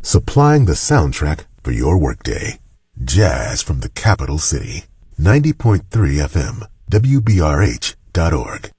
supplying the soundtrack for your workday. Jazz from the capital city. 90.3 FM, WBRH.org.